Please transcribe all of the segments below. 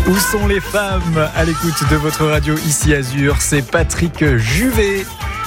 Où sont les femmes à l'écoute de votre radio ici Azur? C'est Patrick Juvet.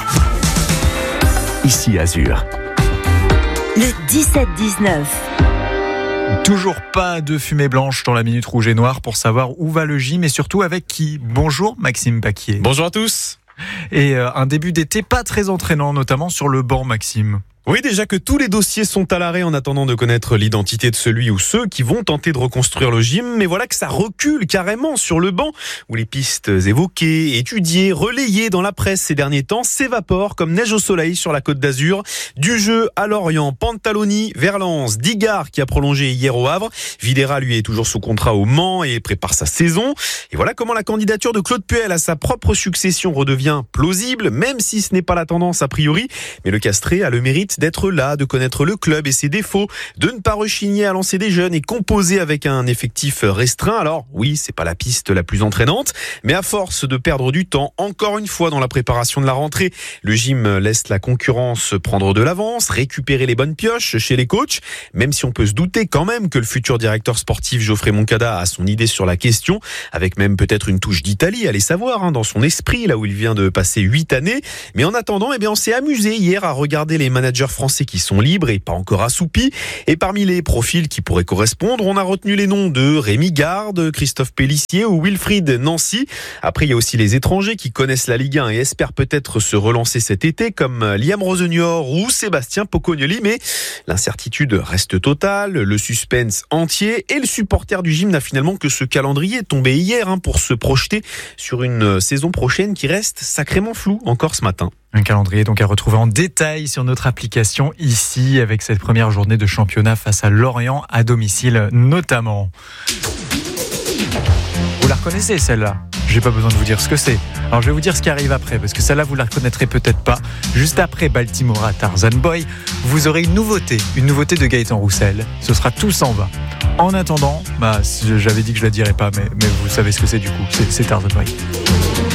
Ici Azur. Le 17-19. Toujours pas de fumée blanche dans la Minute Rouge et Noire pour savoir où va le gym et surtout avec qui. Bonjour Maxime Paquier. Bonjour à tous. Et un début d'été pas très entraînant, notamment sur le banc, Maxime. Oui, déjà que tous les dossiers sont à l'arrêt en attendant de connaître l'identité de celui ou ceux qui vont tenter de reconstruire le gym. Mais voilà que ça recule carrément sur le banc, où les pistes évoquées, étudiées, relayées dans la presse ces derniers temps s'évaporent comme neige au soleil sur la Côte d'Azur. Du jeu à Lorient, Pantaloni vers Lens, Digard qui a prolongé hier au Havre. Videra, lui, est toujours sous contrat au Mans et prépare sa saison. Et voilà comment la candidature de Claude Puel à sa propre succession redevient plausible, même si ce n'est pas la tendance a priori. Mais le Castré a le mérite d'être là, de connaître le club et ses défauts, de ne pas rechigner à lancer des jeunes et composer avec un effectif restreint. Alors oui, c'est pas la piste la plus entraînante, mais à force de perdre du temps, encore une fois dans la préparation de la rentrée, le gym laisse la concurrence prendre de l'avance, récupérer les bonnes pioches chez les coachs, même si on peut se douter quand même que le futur directeur sportif Geoffrey Moncada a son idée sur la question, avec même peut-être une touche d'Italie, allez savoir, dans son esprit, là où il vient de passer 8 années. Mais en attendant, on s'est amusé hier à regarder les managers français qui sont libres et pas encore assoupis. Et parmi les profils qui pourraient correspondre, on a retenu les noms de Rémi Garde, Christophe Pélissier ou Wilfried Nancy. Après, il y a aussi les étrangers qui connaissent la Ligue 1 et espèrent peut-être se relancer cet été, comme Liam Rosenior ou Sébastien Pocognoli. Mais l'incertitude reste totale, le suspense entier et le supporter du gym n'a finalement que ce calendrier tombé hier pour se projeter sur une saison prochaine qui reste sacrément floue encore ce matin. Un calendrier donc à retrouver en détail sur notre application ici, avec cette première journée de championnat face à Lorient à domicile notamment. Vous la reconnaissez celle-là? J'ai pas besoin de vous dire ce que c'est. Alors je vais vous dire ce qui arrive après, parce que celle-là vous la reconnaîtrez peut-être pas. Juste après Baltimore à Tarzan Boy, vous aurez une nouveauté de Gaëtan Roussel. Ce sera Tout s'en va. En attendant, j'avais dit que je la dirais pas, mais vous savez ce que c'est du coup. C'est Tarzan Boy.